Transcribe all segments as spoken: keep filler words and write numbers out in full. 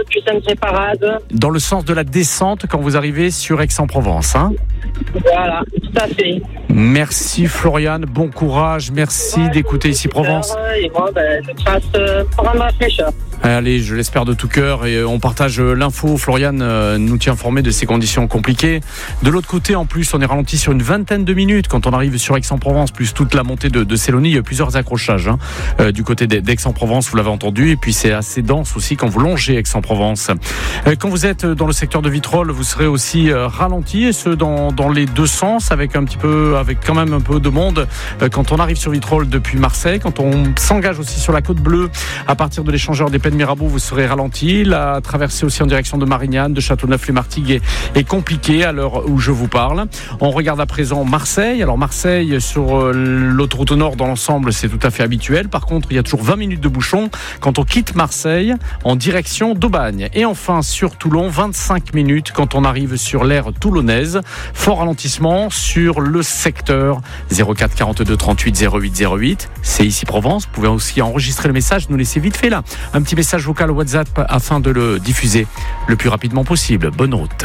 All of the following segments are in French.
puis Sainte-Séparade. Dans le sens de la descente quand vous arrivez sur Aix-en-Provence, hein ? Voilà, tout à fait. Merci Floriane, bon courage, merci Ouais, d'écouter Ici Provence. Et moi, ben, je passe euh, prendre la fraîcheur. Allez, je l'espère de tout cœur et on partage l'info. Floriane euh, nous tient informés de ces conditions compliquées. De l'autre côté, en plus, on est ralenti sur une vingtaine de minutes quand on arrive sur Aix-en-Provence, plus toute la montée de, de Sélonie. Il y a plusieurs accrochages hein, euh, du côté d'Aix-en-Provence, vous l'avez entendu. Et puis c'est assez dense aussi quand vous longez Aix-en-Provence. Euh, quand vous êtes dans le secteur de Vitrolles, vous serez aussi euh, ralenti, et ce dans, dans les deux sens, avec un petit peu, avec quand même un peu de monde euh, quand on arrive sur Vitrolles depuis Marseille. Quand on s'engage aussi sur la Côte Bleue, à partir de l'échangeur des Pennes Mirabeau, vous serez ralenti. La traversée aussi en direction de Marignane, de Châteauneuf-les-Martigues est, est compliquée à l'heure où je vous parle. On regarde à présent Marseille. Alors Marseille, sur l'autoroute nord dans l'ensemble, c'est tout à fait habituel. Par contre, il y a toujours vingt minutes de bouchon quand on quitte Marseille en direction d'Aubagne. Et enfin, sur Toulon, vingt-cinq minutes quand on arrive sur l'aire toulonnaise. Fort ralentissement sur le secteur zéro quatre quarante-deux trente-huit zéro huit zéro huit. C'est Ici Provence. Vous pouvez aussi enregistrer le message, nous laisser vite fait là un petit message vocal au WhatsApp afin de le diffuser le plus rapidement possible. Bonne route.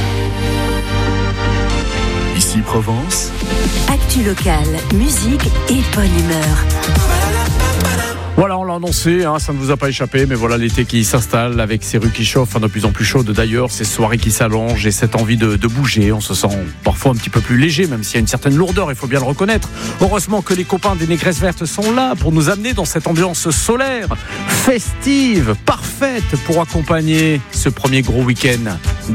Ici Provence. Actu locale, musique et bonne humeur. Voilà, on l'a annoncé, hein, ça ne vous a pas échappé, mais voilà l'été qui s'installe avec ces rues qui chauffent, hein, de plus en plus chaudes d'ailleurs, ces soirées qui s'allongent et cette envie de, de bouger. On se sent parfois un petit peu plus léger, même s'il y a une certaine lourdeur, il faut bien le reconnaître. Heureusement que les copains des Négresses Vertes sont là pour nous amener dans cette ambiance solaire, festive, parfaite pour accompagner ce premier gros week-end